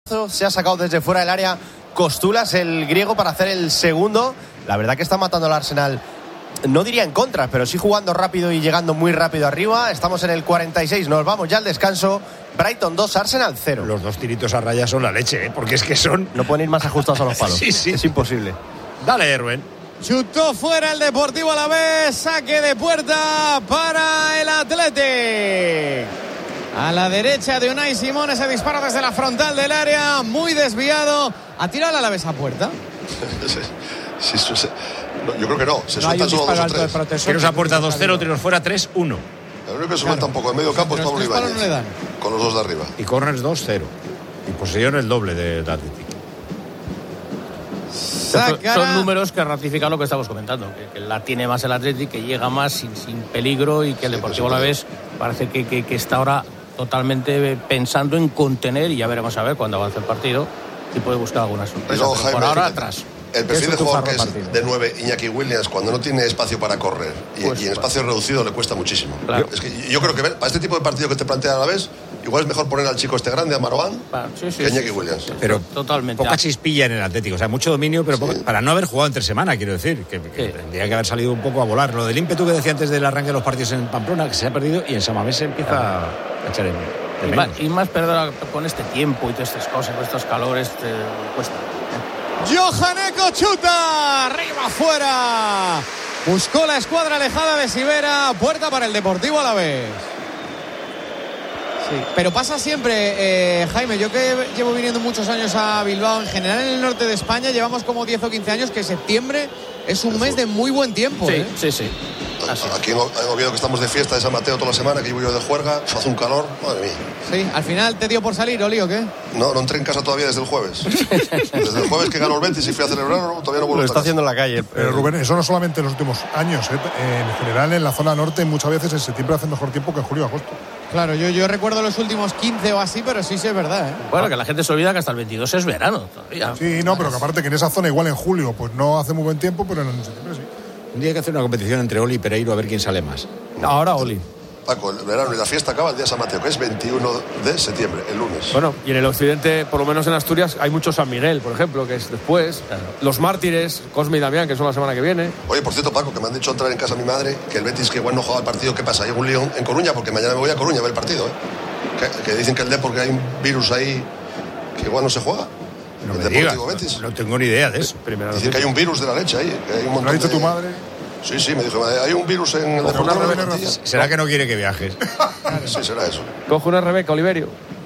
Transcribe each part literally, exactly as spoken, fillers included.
pelotazo se ha sacado desde fuera del área Costulas, el griego, para hacer el segundo. La verdad que está matando al Arsenal, no diría en contra, pero sí jugando rápido y llegando muy rápido arriba. Estamos en el cuarenta y seis, nos vamos ya al descanso. Brighton dos, Arsenal cero. Los dos tiritos a raya son la leche, ¿eh? Porque es que son... No pueden ir más ajustados a los palos. Sí, sí. Es imposible. Dale, Erwin. Chutó fuera el Deportivo Alavés. Saque de puerta para el Athletic. A la derecha de Unai Simón, ese disparo desde la frontal del área, muy desviado. ¿Ha tirado el Alavés a puerta? Sí, sí, sí. No, yo creo que no. Se no sueltan solo dos o tres. Tiros a puerta dos cero, tiros fuera tres uno. El único que se suelta un poco en medio campo es Pablo Ibáñez. No le dan. Con los dos de arriba. Y corners dos cero. Y posesión el doble de Athletic. Sacará. Son números que ratifican lo que estamos comentando, que, que la tiene más el Athletic, que llega más sin, sin peligro, y que el Deportivo Alavés parece que, que, que está ahora totalmente pensando en contener, y ya veremos a ver cuando avance el partido si puede buscar alguna sorpresa. No, pero Jaime, por ahora fíjate, atrás. El perfil de jugador que es de nueve, Iñaki Williams, cuando no tiene espacio para correr y, pues, y en espacio pues. reducido le cuesta muchísimo. Claro. Es que yo creo que para este tipo de partido que te plantea a la vez, igual es mejor poner al chico este grande, a Marouane, ah, sí, sí, que Iñaki sí, Williams. Sí, sí, pero totalmente. Poca chispilla en el Atlético, o sea, mucho dominio, pero poca, sí. para no haber jugado entre semana, quiero decir, que, que sí. tendría que haber salido un poco a volar. Lo del ímpetu que decía antes del arranque de los partidos en Pamplona, que se ha perdido, y en San Mamés se empieza claro. a echar en y más, y más perder con este tiempo y todas estas cosas, con estos calores, te cuesta. Johan Eko chuta, arriba afuera. Buscó la escuadra alejada de Sivera, puerta para el Deportivo Alavés. Sí, pero pasa siempre, eh, Jaime, yo que llevo viniendo muchos años a Bilbao, en general en el norte de España llevamos como diez o quince años que septiembre es un mes de muy buen tiempo. Sí, ¿eh? sí, sí. Así. Aquí en Oviedo, que estamos de fiesta de San Mateo toda la semana, que llevo yo de juerga, hace un calor, madre mía. Sí, al final te dio por salir, Oli, ¿o qué? No, no entré en casa todavía desde el jueves. Desde el jueves que ganó el Betis y fui a celebrarlo, todavía no vuelvo. Lo está haciendo en la calle. Pero Rubén, eso no solamente en los últimos años, ¿eh? En general en la zona norte muchas veces en septiembre hace mejor tiempo que en julio y agosto. Claro, yo, yo recuerdo los últimos quince o así, pero sí, sí es verdad, ¿eh? Bueno, que la gente se olvida que hasta el veintidós es verano todavía. Sí, no, pero que aparte que en esa zona igual en julio pues no hace muy buen tiempo, pero en septiembre sí. Un día hay que hacer una competición entre Oli y Pereiro a ver quién sale más. No. Ahora Oli. Paco, el verano y la fiesta acaba el día de San Mateo, que es veintiuno de septiembre, el lunes. Bueno, y en el occidente, por lo menos en Asturias, hay mucho San Miguel, por ejemplo, que es después. Claro. Los Mártires, Cosme y Damián, que son la semana que viene. Oye, por cierto, Paco, que me han dicho entrar en casa a mi madre, que el Betis, que igual no juega el partido, ¿qué pasa? Hay un lío en Coruña, porque mañana me voy a Coruña a ver el partido, ¿eh? Que, que dicen que el Depor, porque hay un virus ahí, que igual no se juega. No el me digas, Betis. No, no tengo ni idea de eso. Primero dicen que hay un virus de la leche ahí. Que hay un montón ¿Lo ha dicho de... tu madre? Sí, sí, me dijo, hay un virus en el Deportivo. ¿Será que no quiere que viajes? Sí, será eso. Coge una Rebeca, Oliverio.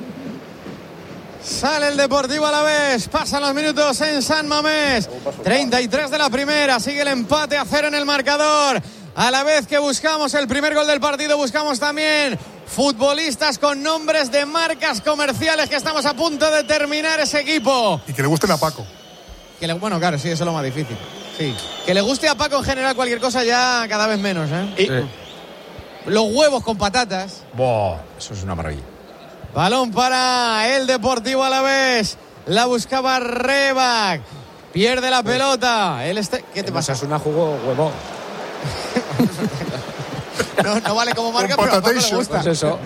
Sale el Deportivo Alavés, pasan los minutos en San Mamés. treinta y tres de la primera, sigue el empate a cero en el marcador. A la vez que buscamos el primer gol del partido, buscamos también futbolistas con nombres de marcas comerciales, que estamos a punto de terminar ese equipo. Y que le gusten a Paco. Que le, bueno, claro, sí, eso es lo más difícil. Sí. Que le guste a Paco en general cualquier cosa ya cada vez menos, ¿eh? Y... Sí. Los huevos con patatas. Boh, eso es una maravilla. Balón para el Deportivo Alavés. La buscaba Rebac. Pierde la pelota. Él está... ¿Qué te pasa? Es una jugo huevo. no, no vale como marca, pero a Paco le gusta. Pues eso.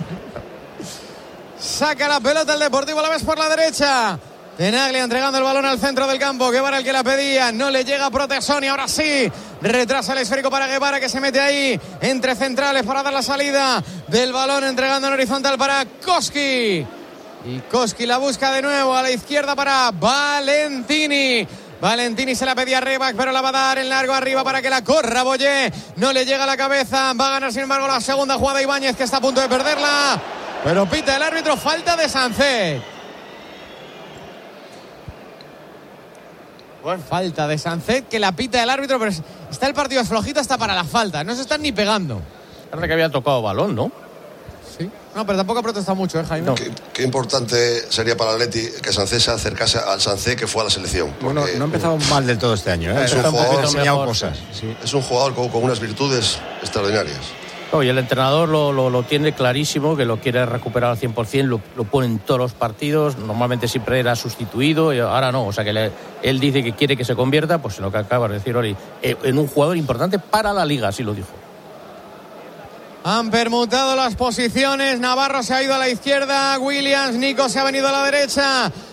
Saca la pelota el Deportivo Alavés por la derecha. Tenaglia entregando el balón al centro del campo. Guevara el que la pedía. No le llega a Protesoni. Ahora sí. Retrasa el esférico para Guevara, que se mete ahí entre centrales para dar la salida del balón. Entregando en horizontal para Koski. Y Koski la busca de nuevo a la izquierda para Valentini. Valentini se la pedía a Rebac, pero la va a dar en largo arriba para que la corra Boyé. No le llega a la cabeza. Va a ganar, sin embargo, la segunda jugada Ibáñez, que está a punto de perderla. Pero pita el árbitro. Falta de Sancet. Bueno, falta de Sancet, que la pita el árbitro, pero está el partido flojito hasta para la falta. No se están ni pegando. Parece que había tocado balón, ¿no? Sí. No, pero tampoco ha protestado mucho, ¿eh, Jaime? No. Qué, qué importante sería para el Atleti que Sancet se acercase al Sancet que fue a la selección. Bueno, no ha empezado mal del todo este año, ¿eh? Es un jugador, ha enseñado cosas. Sí. Es un jugador con, con unas virtudes extraordinarias. Oh, y el entrenador lo, lo, lo tiene clarísimo, que lo quiere recuperar al cien por ciento, lo, lo pone en todos los partidos. Normalmente siempre era sustituido y ahora no. O sea que le, él dice que quiere que se convierta, pues en lo que acaba de decir Oli, en un jugador importante para la Liga, así lo dijo. Han permutado las posiciones. Navarro se ha ido a la izquierda, Williams, Nico se ha venido a la derecha.